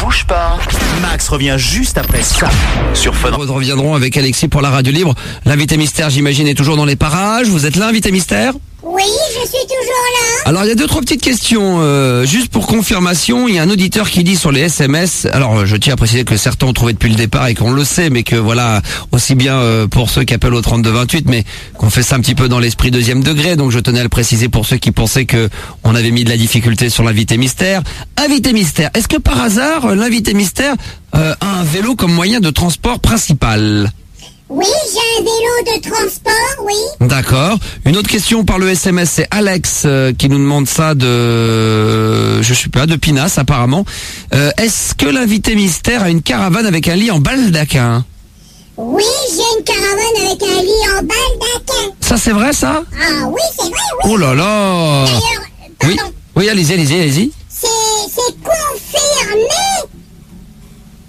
bouge pas. Max revient juste après ça sur Fun. Nous reviendrons avec Alexis pour la radio libre. L'invité mystère, j'imagine, est toujours dans les parages. Vous êtes là, invité mystère ? Oui, je suis toujours là. Alors, il y a 2-3 petites questions. Juste pour confirmation, il y a un auditeur qui dit sur les SMS... Alors, je tiens à préciser que certains ont trouvé depuis le départ et qu'on le sait, mais que voilà, aussi bien pour ceux qui appellent au 3228, mais qu'on fait ça un petit peu dans l'esprit deuxième degré. Donc, je tenais à le préciser pour ceux qui pensaient que on avait mis de la difficulté sur l'invité mystère. Invité mystère, est-ce que par hasard, l'invité mystère a un vélo comme moyen de transport principal ? Oui, j'ai un vélo de transport, oui. D'accord. Une autre question par le SMS, c'est Alex qui nous demande ça de Pinas apparemment. Est-ce que l'invité mystère a une caravane avec un lit en baldaquin ? Oui, j'ai une caravane avec un lit en baldaquin. Ça c'est vrai ça ? Ah oui, c'est vrai, oui. Oh là là ! D'ailleurs, pardon, Oui, allez-y. c'est confirmé. Pardon ?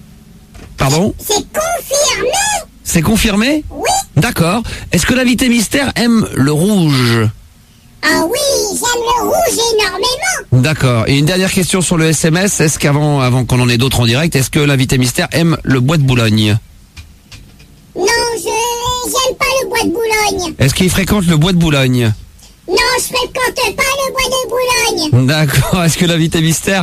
C'est confirmé. C'est confirmé ? Oui. D'accord. Est-ce que l'invité mystère aime le rouge ? Ah oui, j'aime le rouge énormément. D'accord. Et une dernière question sur le SMS, est-ce avant qu'on en ait d'autres en direct, est-ce que l'invité mystère aime le bois de Boulogne ? Non, j'aime pas le bois de Boulogne. Est-ce qu'il fréquente le bois de Boulogne ? Non, je fréquente pas le bois de Boulogne. D'accord. Est-ce que l'invité mystère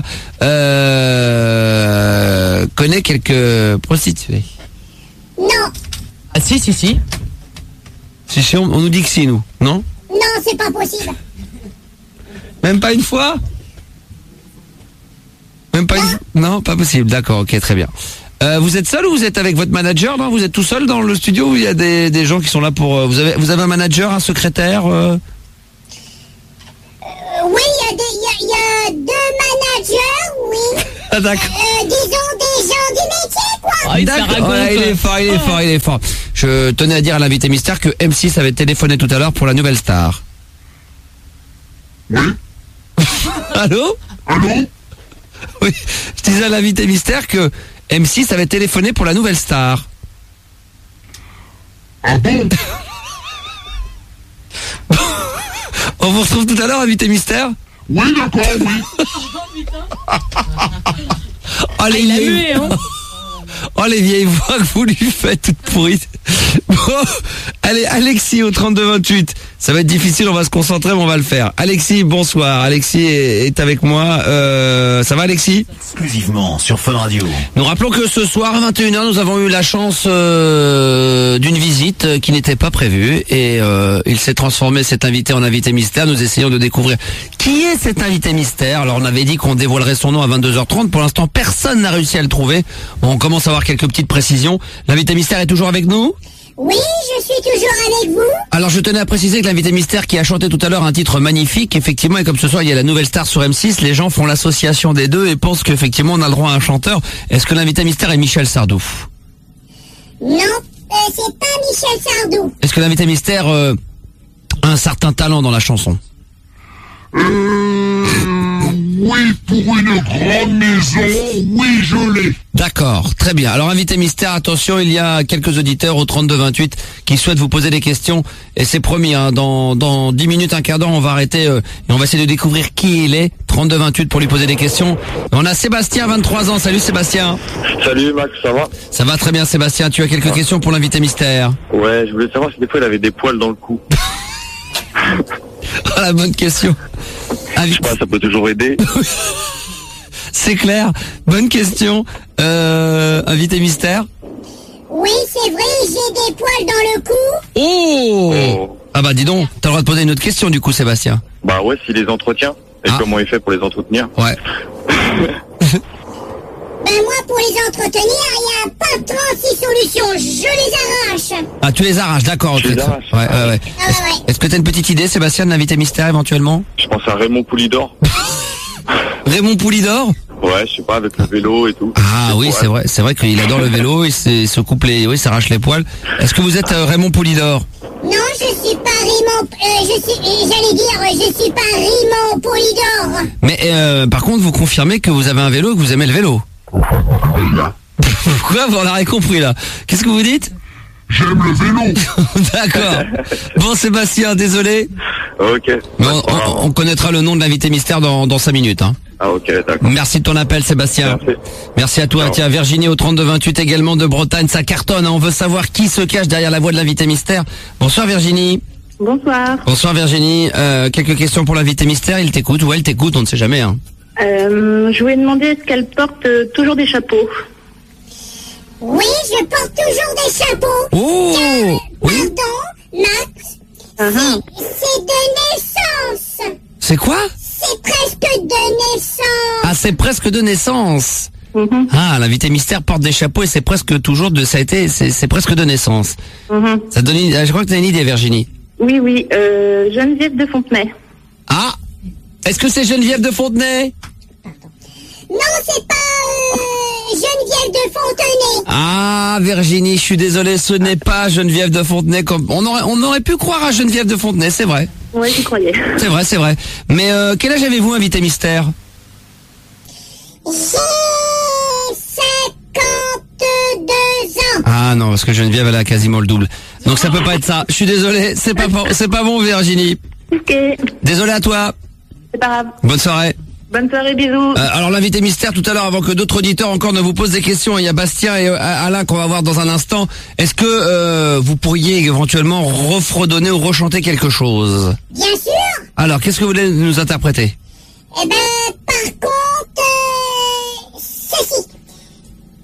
connaît quelques prostituées ? Non, Ah si. Si, on nous dit que si, nous. Non ? non, c'est pas possible. Même pas une fois ? Même pas une... Non, pas possible. D'accord, ok, très bien. Vous êtes seul ou vous êtes avec votre manager ? Non, vous êtes tout seul dans le studio ou il y a des gens qui sont là pour... Vous avez un manager, un secrétaire Oui, il y a deux managers, oui. Ah, d'accord. Disons des gens du métier, quoi. Ah, il te la D'accord. raconte. Ouais, il est fort. Je tenais à dire à l'invité mystère que M6 avait téléphoné tout à l'heure pour la nouvelle star. Oui. Allô ? Allô? Oui, je disais à l'invité mystère que M6 avait téléphoné pour la nouvelle star. Ah bon? On vous retrouve tout à l'heure, invité mystère ? Oui, d'accord, oui. Oh, les Il a vieilles... mué, hein. Oh, les vieilles voix que vous lui faites toutes pourries. Bon, allez, Alexis au 3228. Ça va être difficile, on va se concentrer, mais on va le faire. Alexis, bonsoir. Alexis est avec moi. Ça va, Alexis ? Exclusivement sur Fun Radio. Nous rappelons que ce soir à 21h, nous avons eu la chance d'une visite qui n'était pas prévue et il s'est transformé, cet invité, en invité mystère. Nous essayons de découvrir qui est cet invité mystère. Alors on avait dit qu'on dévoilerait son nom à 22h30. Pour l'instant, personne n'a réussi à le trouver. Bon, on commence à avoir quelques petites précisions. L'invité mystère est toujours avec nous ? Oui, je suis toujours avec vous. Alors je tenais à préciser que l'invité mystère qui a chanté tout à l'heure un titre magnifique, effectivement, et comme ce soir il y a la nouvelle star sur M6, les gens font l'association des deux et pensent qu'effectivement on a le droit à un chanteur. Est-ce que l'invité mystère est Michel Sardou ? Non, c'est pas Michel Sardou. Est-ce que l'invité mystère a un certain talent dans la chanson ? Oui, pour une grande maison, oui, je l'ai. D'accord, très bien. Alors invité mystère, attention, il y a quelques auditeurs au 3228 qui souhaitent vous poser des questions et c'est promis, hein, dans 10 minutes, un quart d'heure, on va arrêter et on va essayer de découvrir qui il est. 3228 pour lui poser des questions. On a Sébastien, 23 ans. Salut Sébastien. Salut Max, ça va? Ça va très bien Sébastien, tu as quelques questions pour l'invité mystère. Ouais, je voulais savoir si des fois il avait des poils dans le cou. Ah, la bonne question. Je sais pas, ça peut toujours aider. C'est clair, bonne question. Invité mystère. Oui, c'est vrai, j'ai des poils dans le cou. Oh. Ah bah dis donc, t'as le droit de poser une autre question du coup Sébastien. Bah ouais, s'il les entretient. Et comment il fait pour les entretenir? Ouais. Ben moi, pour les entretenir, il n'y a pas 36 solutions. Je les arrache. Ah, tu les arraches, d'accord. Je les arrache. Ouais. Ah ouais. Est-ce que t'as une petite idée Sébastien d'invité mystère éventuellement? Je pense à Raymond Poulidor. Raymond Poulidor? Ouais, je sais pas, avec le vélo et tout. Ah oui, c'est vrai qu'il adore le vélo, il se coupe il s'arrache les poils. Est-ce que vous êtes Raymond Poulidor? Non, je suis pas Raymond. Je suis pas Raymond Poulidor. Mais par contre, vous confirmez que vous avez un vélo et que vous aimez le vélo? Pourquoi? On n'a rien compris là. Qu'est-ce que vous dites? j'aime le vélo. D'accord. Bon Sébastien, désolé. Ok. Bon, on connaîtra le nom de l'invité mystère dans 5 minutes. Hein. Ah ok, d'accord. Merci de ton appel Sébastien. Merci à toi. Ciao. Tiens, Virginie au 3228 également de Bretagne, ça cartonne. Hein. On veut savoir qui se cache derrière la voix de l'invité mystère. Bonsoir Virginie. Bonsoir. Bonsoir Virginie. Quelques questions pour l'invité mystère. Il t'écoute ou elle t'écoute, on ne sait jamais. Hein. Je voulais demander est-ce qu'elle porte toujours des chapeaux? Oui, je porte toujours des chapeaux. Oh oui. Pardon, Max, c'est de naissance. C'est quoi? C'est presque de naissance. Ah, c'est presque de naissance. Ah, l'invité mystère porte des chapeaux et c'est presque toujours c'est presque de naissance. Ça donne je crois que t'as une idée Virginie. Oui, Geneviève de Fontenay. Ah, est-ce que c'est Geneviève de Fontenay? Non, c'est pas Geneviève de Fontenay. Ah, Virginie, je suis désolé, ce n'est pas Geneviève de Fontenay. On aurait pu croire à Geneviève de Fontenay, c'est vrai. Oui, j'y croyais. C'est vrai. Mais quel âge avez-vous, invité mystère? J'ai 52 ans. Ah non, parce que Geneviève, elle a quasiment le double. Donc ça peut pas être ça. Je suis désolé, c'est pas bon, Virginie. Ok, Désolé à toi. c'est pas grave. Bonne soirée. Bonne soirée, bisous. Alors l'invité mystère tout à l'heure, avant que d'autres auditeurs encore ne vous posent des questions, il y a Bastien et Alain qu'on va voir dans un instant. Est-ce que vous pourriez éventuellement refredonner ou rechanter quelque chose? Bien sûr. Alors, qu'est-ce que vous voulez nous interpréter? Eh ben, par contre, ceci.